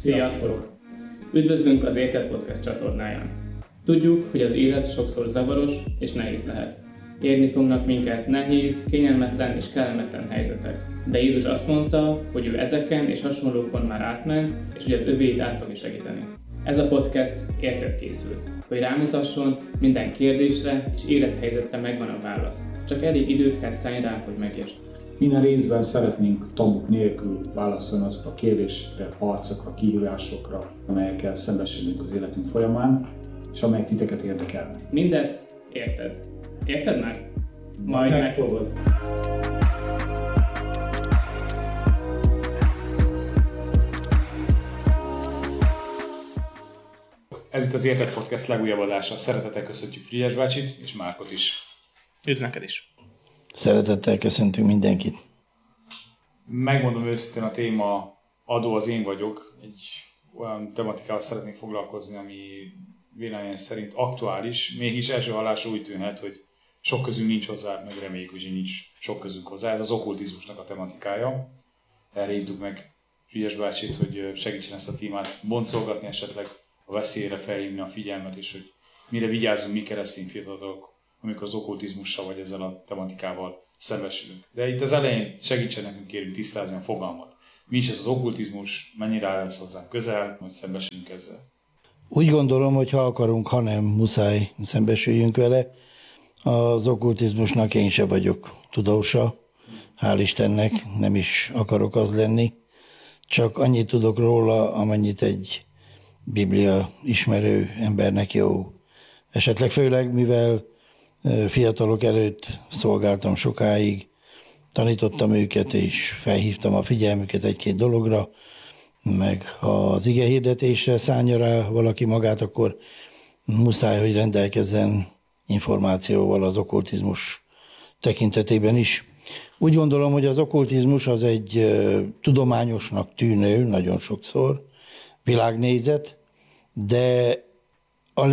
Sziasztok! Üdvözlünk az Érted Podcast csatornáján. Tudjuk, hogy az élet sokszor zavaros és nehéz lehet. Érni fognak minket nehéz, kényelmetlen és kellemetlen helyzetek. De Jézus azt mondta, hogy ő ezeken és hasonlókon már átment, és hogy az övéit át fogja segíteni. Ez a podcast érted készült, hogy rámutasson, minden kérdésre és élethelyzetre megvan a válasz. Csak elég időt kell szállni rá, hogy megértsd. Minden részben szeretnénk tamok nélkül válaszolni azokra a kérdésekre, harcokra, kihívásokra, amelyekkel szembesülünk az életünk folyamán, és amelyek titeket érdekelnek. Mindezt érted. Érted már? Majd megfogod. Ez itt az Érted Podcast legújabb adása. Szeretettel köszöntjük Frigyes bácsit és Márkot is. Üdv neked is. Szeretettel köszöntünk mindenkit. Megmondom őszintén, a téma adó az én vagyok. Egy olyan tematikával szeretnék foglalkozni, ami véleményem szerint aktuális, mégis első hallásra úgy tűnhet, hogy sok közünk nincs hozzá, meg reméljük, hogy nincs sok közünk hozzá. Ez az okkultizmusnak a tematikája. Erre hívtuk meg Frigyes bácsit, hogy segítsen ezt a témát boncolgatni, esetleg a veszélyre felhívni a figyelmet, és hogy mire vigyázzunk mi keresztény fiatalok, amikor az okkultizmussal vagy ezzel a tematikával szembesülünk. De itt az elején segítsen nekünk, kérünk tisztázni a fogalmat. Mi is ez az okkultizmus, mennyire áll ez hozzánk közel, hogy szembesülünk ezzel? Úgy gondolom, hogy ha akarunk, ha nem, muszáj szembesüljünk vele. Az okkultizmusnak én se vagyok tudósa, hál' Istennek, nem is akarok az lenni. Csak annyit tudok róla, amennyit egy Biblia ismerő embernek jó. Esetleg főleg, mivel fiatalok előtt szolgáltam sokáig, tanítottam őket és felhívtam a figyelmüket egy-két dologra, meg ha az igehirdetésre szánja rá valaki magát, akkor muszáj, hogy rendelkezzen információval az okkultizmus tekintetében is. Úgy gondolom, hogy az okkultizmus az egy tudományosnak tűnő, nagyon sokszor, világnézet, de a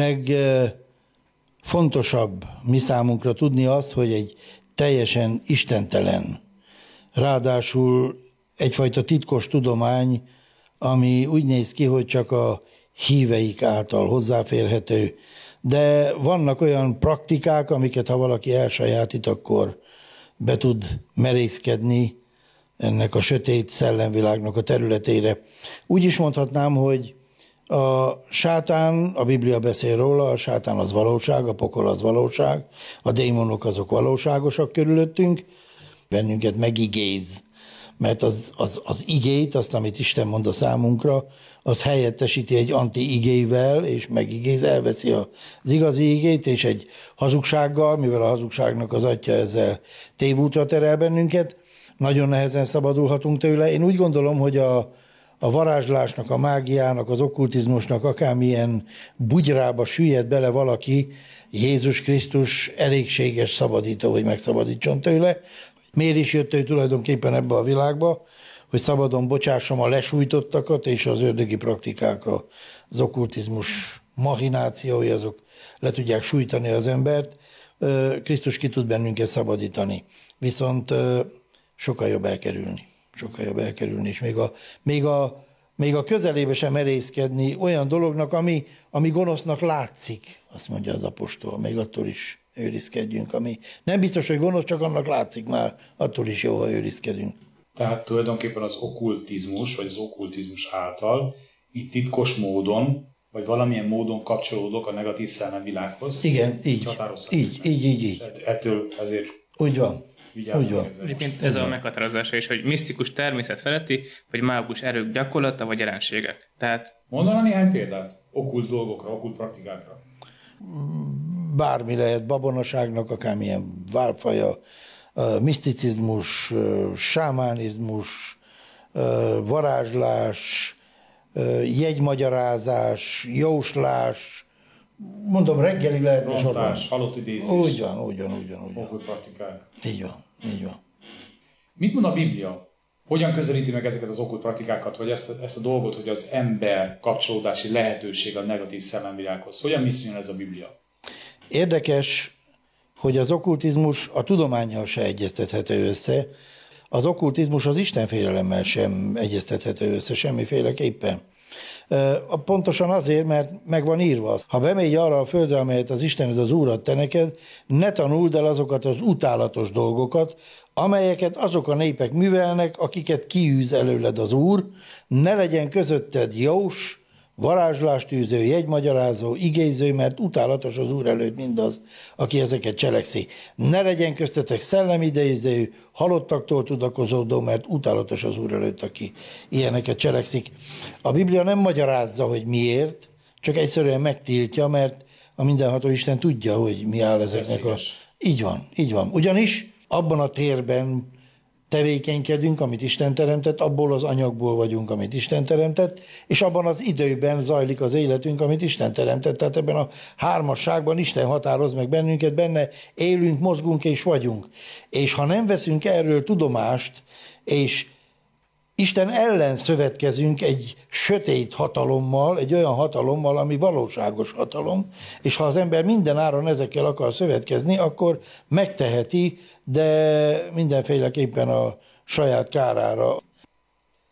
legfontosabb mi számunkra tudni azt, hogy egy teljesen istentelen, ráadásul egyfajta titkos tudomány, ami úgy néz ki, hogy csak a híveik által hozzáférhető, de vannak olyan praktikák, amiket ha valaki elsajátít, akkor be tud merészkedni ennek a sötét szellemvilágnak a területére. Úgy is mondhatnám, hogy a sátán, a Biblia beszél róla, a sátán az valóság, a pokol az valóság, a démonok azok valóságosak körülöttünk, bennünket megigéz, mert az igét, azt, amit Isten mond a számunkra, az helyettesíti egy anti-igével, és megigéz, elveszi az igazi igét, és egy hazugsággal, mivel a hazugságnak az atya ezzel tévútra terel bennünket, nagyon nehezen szabadulhatunk tőle. Én úgy gondolom, hogy a varázslásnak, a mágiának, az okkultizmusnak akármilyen bugyrába süllyed bele valaki, Jézus Krisztus elégséges szabadító, hogy megszabadítson tőle. Miért is jött ő tulajdonképpen ebbe a világba, hogy szabadon bocsássam a lesújtottakat, és az ördögi praktikák, az okkultizmus machinációi, azok le tudják sújtani az embert. Krisztus ki tud bennünket szabadítani. Viszont sokkal jobb elkerülni. És még a közelébe sem merészkedni olyan dolognak, ami gonosznak látszik, azt mondja az apostol, még attól is őrizkedjünk, ami nem biztos, hogy gonosz, csak annak látszik már, attól is jó, ha őrizkedünk. Tehát tulajdonképpen az okkultizmus, vagy az okkultizmus által itt titkos módon, vagy valamilyen módon kapcsolódok a negatív szellemvilághoz. Igen, így. Ettől ezért úgy van. Egyébként ez a meghatározása is, hogy misztikus természet feletti, vagy mágikus erők gyakorlata, vagy jelenségek. Tehát mondana néhány példát okkult dolgokra, okkult praktikákra? Bármi lehet, babonaságnak akármilyen válfaja, miszticizmus, sámánizmus, varázslás, jegymagyarázás, jóslás, mondom, reggelig lehetne sorolni. Halott idézés. Úgy van. Okkult praktikák. Így van. Mit mond a Biblia? Hogyan közelíti meg ezeket az okkult praktikákat, vagy ezt a dolgot, hogy az ember kapcsolódási lehetőség a negatív szellemvilághoz? Hogyan viszonyul ez a Biblia? Érdekes, hogy az okkultizmus a tudománnyal se egyeztethető össze. Az okkultizmus az istenfélelemmel sem egyeztethető össze semmiféleképpen. Pontosan azért, mert meg van írva az. Ha bemegy arra a földre, amelyet az Istened az Úr ad te neked, ne tanuld el azokat az utálatos dolgokat, amelyeket azok a népek művelnek, akiket kiűz előled az Úr, ne legyen közötted jós, varázslástűző, jegymagyarázó, igéző, mert utálatos az Úr előtt mindaz, aki ezeket cselekszi. Ne legyen köztetek szellemidéző, halottaktól tudakozódó, mert utálatos az Úr előtt, aki ilyeneket cselekszik. A Biblia nem magyarázza, hogy miért, csak egyszerűen megtiltja, mert a mindenható Isten tudja, hogy mi áll ezeknek a... Így van, így van. Ugyanis abban a térben tevékenykedünk, amit Isten teremtett, abból az anyagból vagyunk, amit Isten teremtett, és abban az időben zajlik az életünk, amit Isten teremtett. Tehát ebben a hármasságban Isten határoz meg bennünket, benne élünk, mozgunk és vagyunk. És ha nem veszünk erről tudomást, és Isten ellen szövetkezünk egy sötét hatalommal, egy olyan hatalommal, ami valóságos hatalom, és ha az ember minden áron ezekkel akar szövetkezni, akkor megteheti, de mindenféleképpen a saját kárára.